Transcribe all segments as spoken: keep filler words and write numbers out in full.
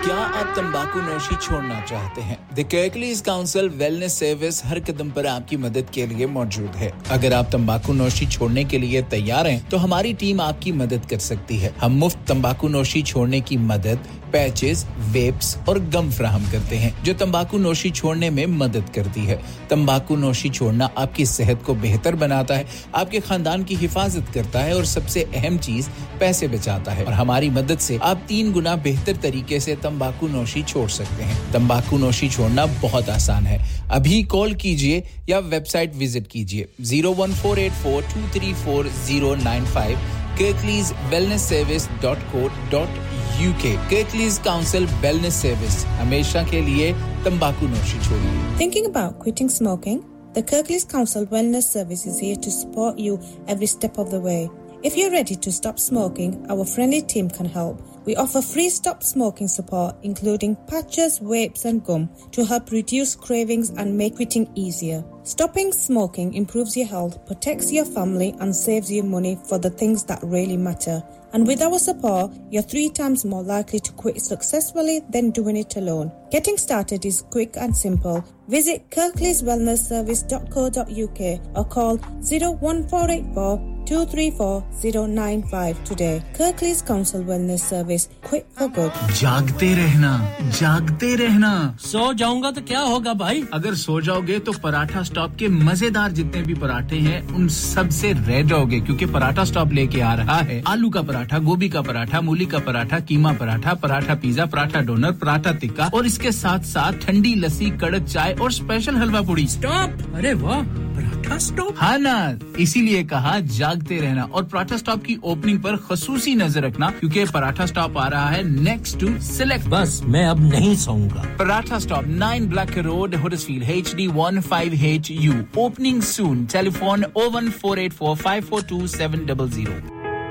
क्या आप तंबाकू नोशी छोड़ना चाहते हैं? The Kirklees council wellness service हर कदम पर आपकी मदद के लिए मौजूद है। अगर आप तंबाकू नोशी छोड़ने के लिए तैयार हैं, तो हमारी टीम आपकी मदद कर सकती है। हम मुफ्त तंबाकू नोशी छोड़ने की मदद, पैचेस, वेप्स और गम फराहम करते हैं, जो तंबाकू नोशी छोड़ने में मदद करती है। तंबाकू नोशी छोड़ना आपकी सेहत को बेहतर बनाता है, आपके खानदान की हिफाजत करता है और सबसे अहम चीज, पैसे बचाता है। और हमारी मदद से आप तीन गुना बेहतर तरीके से तंबाकू नोशी छोड़ सकते हैं। तंबाकू नोशी छोड़ना बहुत आसान है। अभी कॉल कीजिए या वेबसाइट विजिट कीजिए zero one four eight four two three four zero nine five kirkleys wellness service dot co dot U K Kirkleys Council Wellness Service हमेशा के लिए तंबाकू नोशी छोड़िए। Thinking about quitting smoking? The Kirkleys Council Wellness Service is here to support you every step of the way. If you're ready to stop smoking, our friendly team can help. We offer free stop smoking support, including patches, vapes and gum, to help reduce cravings and make quitting easier. Stopping smoking improves your health, protects your family and saves you money for the things that really matter. And with our support, you're three times more likely to quit successfully than doing it alone. Getting started is quick and simple. Visit kirkleys wellness service dot co dot U K or call zero one four eight four two three four zero nine five today. Kirkleys Council Wellness Service. Quit for good. जागते रहना, जागते रहना। सो जाऊंगा तो क्या होगा भाई? अगर सो जाओगे तो पराठा स्टॉप के मजेदार जितने भी पराठे हैं उन सब से रह जाओगे, क्योंकि पराठा स्टॉप लेके आ रहा है आलू का पराठा, गोभी का पराठा, मूली का पराठा, कीमा पराठा, पराठा पिज्जा, पराठा डोनर, पराठा टिक्का और इसके साथ साथ ठंडी लस्सी, कड़क चाय और स्पेशल हलवा पूड़ी। स्टॉप! अरे वाह, पराठा स्टॉप। हाँ ना, इसीलिए कहा जागते रहना। और पराठा स्टॉप की ओपनिंग पर खसूसी नजर रखना, क्योंकि पराठा स्टॉप आ रहा है नेक्स्ट टू सिलेक्ट। बस मैं अब नहीं सोऊंगा। Paratha stop nine Black road, Huddersfield H D one five H U. Opening soon. Telephone oh one four eight four five four two seven zero zero.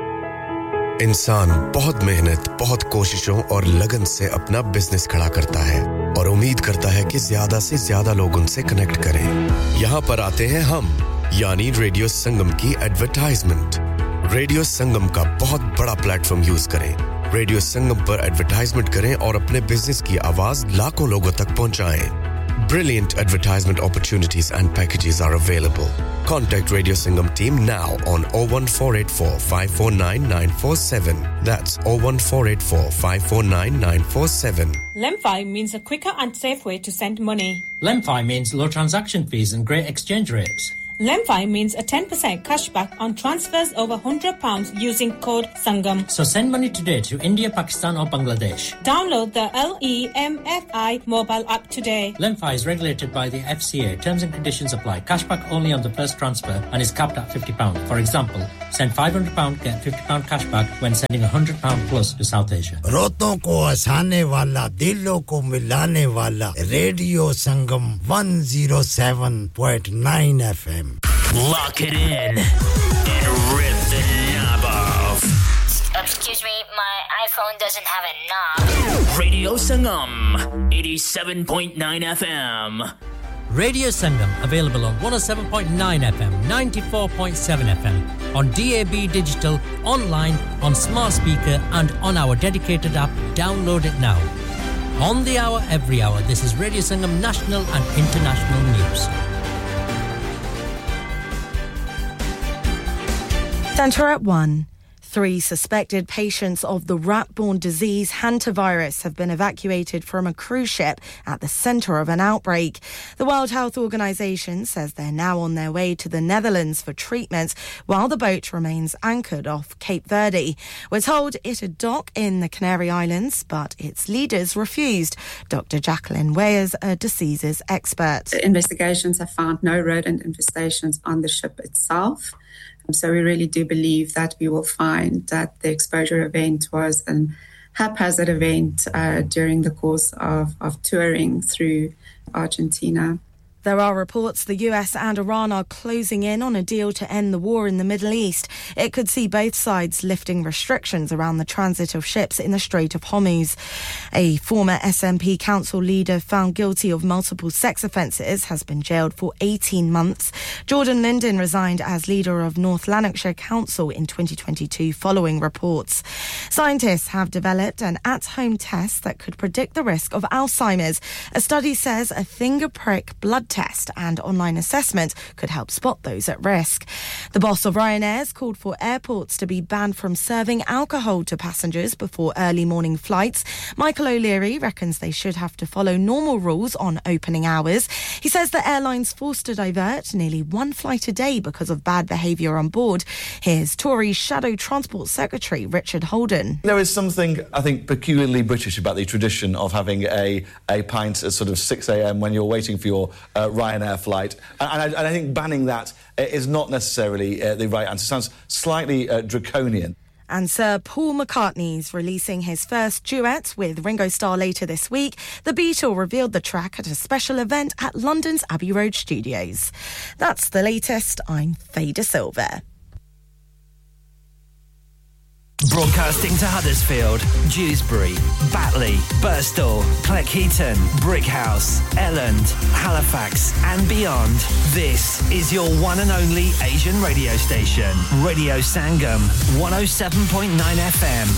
इंसान बहुत मेहनत, बहुत कोशिशों और लगन से अपना बिजनेस खड़ा करता है और उम्मीद करता है कि ज्यादा से ज्यादा लोग उनसे कनेक्ट करें। यहाँ पर आते हैं हम, यानी रेडियो संगम की एडवर्टाइजमेंट। रेडियो संगम का बहुत बड़ा प्लेटफॉर्म यूज करें। रेडियो संगम पर एडवर्टाइजमेंट करें और अपने बिजनेस की आवाज लाखों लोगों तक पहुंचाएं। Brilliant advertisement opportunities and packages are available. Contact Radio Singham team now on oh one four eight four five four nine nine four seven. That's oh one four eight four five four nine nine four seven. Lemfi means a quicker and safe way to send money. Lemfi means low transaction fees and great exchange rates. Lemfi means a ten percent cashback on transfers over one hundred pounds using code Sangam. So send money today to India, Pakistan or Bangladesh. Download the L E M F I mobile app today. Lemfi is regulated by the F C A. Terms and conditions apply. Cashback only on the first transfer and is capped at fifty pounds. For example, send five hundred pounds, get fifty pounds cashback when sending one hundred pounds plus to South Asia. रोतों को हंसाने वाला, दिलों को मिलाने वाला, radio Sangam one oh seven point nine F M. Lock it in and rip the knob off. Excuse me, my iPhone doesn't have a knob. Radio Sangam, eighty-seven point nine F M. Radio Sangam, available on one oh seven point nine F M, ninety-four point seven F M, on D A B Digital, online, on smart speaker and on our dedicated app. Download it now. On the hour, every hour, this is Radio Sangam national and international news. Centre at one. Three suspected patients of the rat-borne disease hantavirus have been evacuated from a cruise ship at the centre of an outbreak. The World Health Organization says they're now on their way to the Netherlands for treatment while the boat remains anchored off Cape Verde. We're told it'd dock in the Canary Islands, but its leaders refused. Doctor Jacqueline Weyers, a diseases expert. The investigations have found no rodent infestations on the ship itself. So we really do believe that we will find that the exposure event was an haphazard event uh, during the course of, of touring through Argentina. There are reports the U S and Iran are closing in on a deal to end the war in the Middle East. It could see both sides lifting restrictions around the transit of ships in the Strait of Hormuz. A former S N P council leader found guilty of multiple sex offences has been jailed for eighteen months. Jordan Linden resigned as leader of North Lanarkshire Council in twenty twenty-two following reports. Scientists have developed an at-home test that could predict the risk of Alzheimer's. A study says a finger prick blood test and online assessment could help spot those at risk. The boss of Ryanair has called for airports to be banned from serving alcohol to passengers before early morning flights. Michael O'Leary reckons they should have to follow normal rules on opening hours. He says the airline's forced to divert nearly one flight a day because of bad behaviour on board. Here's Tory Shadow Transport Secretary Richard Holden. There is something, I think, peculiarly British about the tradition of having a, a pint at sort of six a m when you're waiting for your uh, Ryanair flight. And, and, I, and I think banning that is not necessarily uh, the right answer. It sounds slightly uh, draconian. And Sir Paul McCartney's releasing his first duet with Ringo Starr later this week. The Beatle revealed the track at a special event at London's Abbey Road Studios. That's the latest. I'm Faye De Silva. Broadcasting to Huddersfield, Dewsbury, Batley, Birstall, Cleckheaton, Brickhouse, Elland, Halifax and beyond. This is your one and only Asian radio station. Radio Sangam, one oh seven point nine F M.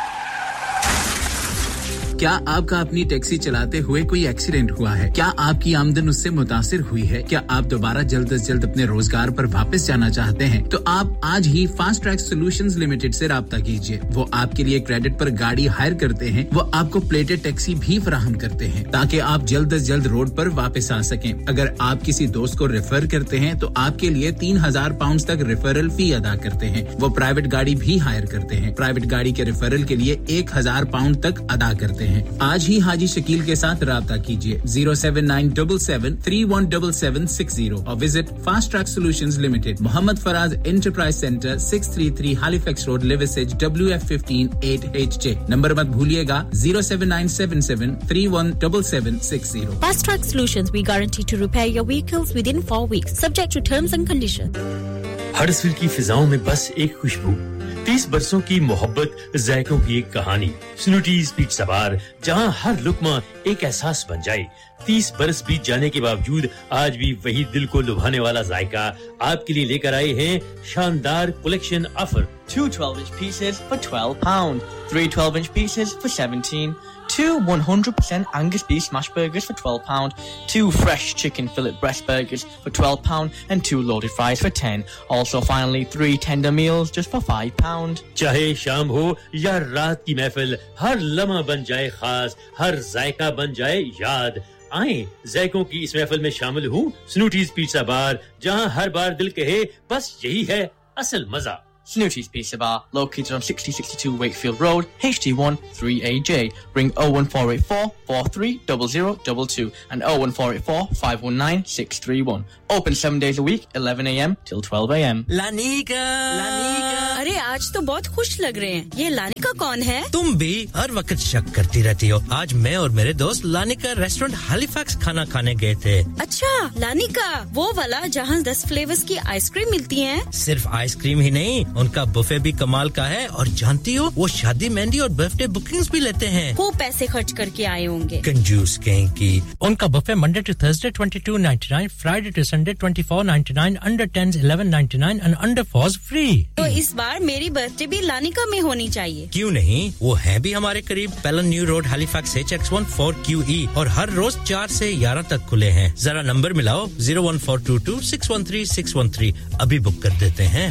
क्या आपका अपनी taxi चलाते हुए कोई accident हुआ है? क्या आपकी आमदन उससे मुतासिर हुई है? क्या आप दोबारा जल्द से जल्द अपने रोजगार पर वापस जाना चाहते हैं? तो आप आज ही फास्ट ट्रैक सॉल्यूशंस लिमिटेड से राब्ता कीजिए। वो आपके लिए क्रेडिट पर गाड़ी हायर करते हैं। वो आपको प्लेटेड टैक्सी भी फराहम करते हैं ताकि आप जल्द से जल्द रोड पर वापस आ सकें। अगर आप किसी दोस्त को रेफर करते हैं तो आपके लिए तीन हजार पाउंड तक रेफरल फी अदा करते हैं। वो प्राइवेट गाड़ी भी हायर करते हैं। प्राइवेट गाड़ी के रेफरल के लिए एक हजार पाउंड तक अदा करते हैं। आज ही हाजी शकील के साथ राब्ता कीजिए zero seven nine seven seven three one seven seven six zero और visit fast track solutions limited, Mohammad Faraz enterprise centre, six thirty-three Halifax road, Liversedge, W F one five eight H J। Number मत भूलिएगा zero seven nine seven seven three one seven seven six zero। Fast Track Solutions, we guarantee to repair your vehicles within four weeks, subject to terms and conditions. Huddersfield की फिजाओं में बस एक खुशबू, तीस बरसों की मोहब्बत, जायकों की एक कहानी। स्नूटीज पिज़्ज़ा बार, जहां हर लुकमा एक एहसास बन जाए। तीस बरस बीत जाने के बावजूद आज भी वही दिल को लुभाने वाला जायका आपके लिए लेकर आए हैं शानदार collection offer. Two twelve-inch pieces for twelve pounds, three twelve-inch pieces for seventeen, two one hundred percent Angus beef smash burgers for twelve pounds, two fresh chicken fillet breast burgers for twelve pounds, and two loaded fries for ten. Also, finally, three tender meals just for five pounds. चाहे शाम हो या रात की महफिल, हर लम्हा बन जाए खास, हर जायका बन जाए याद। आए जायकों की इस महफिल में शामिल हूँ स्नूटीज पिज़्ज़ा बार, जहां हर बार दिल कहे बस यही है असल मजा। Snooty's Pizza Bar, located on sixty sixty-two Wakefield Road, H D one three A J. Ring oh one four eight four, four three zero zero two two and oh one four eight four, five one nine, six three one. Open seven days a week, eleven a m till twelve a m. Lanika, Lanika. अरे आज तो बहुत खुश लग रहे हैं। ये Lanika कौन है? तुम भी हर वक्त शक करती रहती हो। आज मैं और मेरे दोस्त लानिका रेस्टोरेंट हैलिफैक्स खाना खाने गए थे। अच्छा, लानिका, वो वाला जहाँ दस फ्लेवर्स की आइसक्रीम मिलती है। सिर्फ आइसक्रीम ही नहीं, उनका बुफे भी कमाल का है। और जानती हो, वो शादी, मेहंदी और बर्थडे बुकिंग्स भी लेते हैं। खूब पैसे खर्च करके आए होंगे। कंजूस कहीं की। उनका buffet Monday to Thursday twenty-two ninety-nine, Friday to Sunday twenty-four ninety-nine, under tense eleven ninety-nine और अंडर फोर्स फ्री। तो इस बार मेरी बर्थडे भी लानिका में होनी चाहिए। क्यों नहीं, वो है भी हमारे करीब। पेलन new road, Halifax H X one four Q E और हर रोज चार से ग्यारह तक खुले हैं। जरा नंबर मिलाओ zero one four two two six one three six one three। अभी बुक कर देते हैं।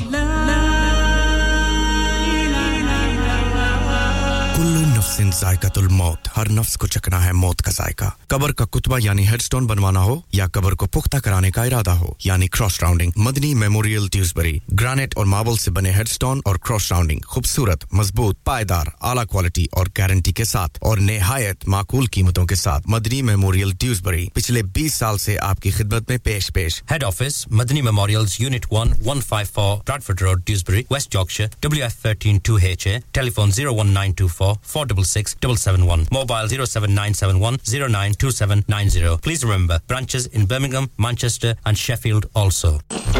कुल्लू नफ्सिन जायकातुल मौत, हर नफ्स को चखना है मौत का जायका। कब्र का कुतबा यानी हेडस्टोन बनवाना हो या कब्र को पुख्ता कराने का इरादा हो यानी cross rounding, Madani memorial Dewsbury. Granite और मार्बल से बने हेडस्टोन और क्रॉस राउंडिंग खूबसूरत, मजबूत, पायदार, आला क्वालिटी और गारंटी के साथ और निहायत माकूल कीमतों के साथ। मदनी मेमोरियल ड्यूसबरी पिछले बीस साल से आपकी खिदमत में पेश पेश। Head office Madani memorials, unit one, one fifty-four Bradford Road, Dewsbury, West Yorkshire, W F one three two H A। Telephone zero one nine two four, four six six, seven seven one. Mobile zero seven nine seven one zero nine two seven nine zero. Please remember, branches in Birmingham, Manchester and Sheffield also.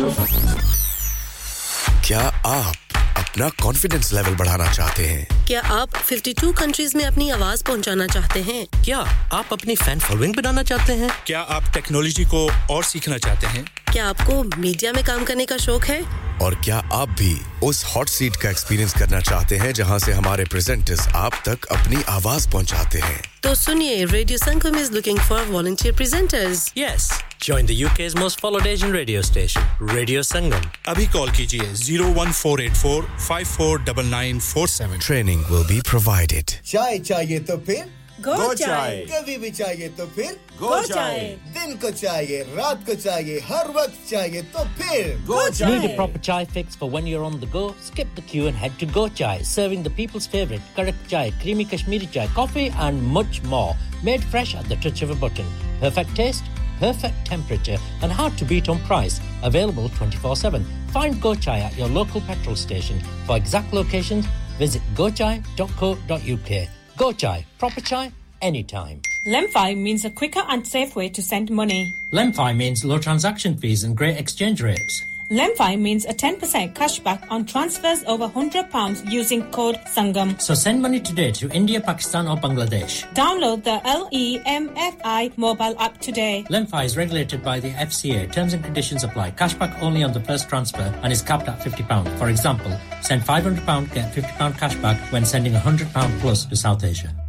क्या आप अपना confidence level बढ़ाना चाहते हैं? क्या आप बावन countries में अपनी आवाज पहुंचाना चाहते हैं? क्या आप अपनी फैन फॉलोइंग बनाना चाहते हैं? क्या आप टेक्नोलॉजी को और सीखना चाहते हैं? क्या आपको मीडिया में काम करने का शौक है? और क्या आप भी उस हॉट सीट का एक्सपीरियंस करना चाहते हैं जहां से हमारे प्रेजेंटर्स आप तक अपनी आवाज पहुंचाते हैं? तो सुनिए, radio Sangam is looking for volunteer presenters. Yes. Join the U K's most followed Asian radio station, Radio Sangam. Abhi call kijiye zero one four eight four five four nine nine four seven. Training will be provided. चाय चाहिए तो फिर गो चाय, कभी भी चाहिए तो फिर गो चाय, दिन को चाहिए, रात को चाहिए, हर वक्त चाहिए तो फिर गो चाय. Need a proper chai fix for when you're on the go? Skip the queue and head to Go Chai, serving the people's favorite correct chai, creamy Kashmiri chai, coffee and much more. Made fresh at the touch of a button. Perfect taste, perfect temperature and hard to beat on price. Available twenty-four seven. Find Go Chai at your local petrol station. For exact locations, visit go chai dot co dot u k. Go Chai, proper chai anytime. Lemfi means a quicker and safe way to send money. Lemfi means low transaction fees and great exchange rates. Lemfi means a ten percent cashback on transfers over one hundred pounds using code Sangam. So send money today to India, Pakistan or Bangladesh. Download the L E M F I mobile app today. Lemfi is regulated by the F C A. Terms and conditions apply. Cashback only on the first transfer and is capped at fifty pounds. For example, send five hundred pounds, get fifty pounds cashback when sending one hundred pounds plus to South Asia.